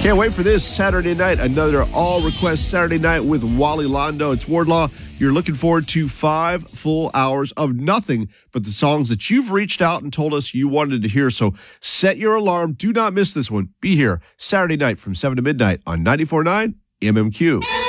Can't wait for this Saturday night. Another all-request Saturday night with Wally Londo. It's Wardlaw. You're looking forward to 5 full hours of nothing but the songs that you've reached out and told us you wanted to hear. So set your alarm. Do not miss this one. Be here Saturday night from 7 to midnight on 94.9 MMQ.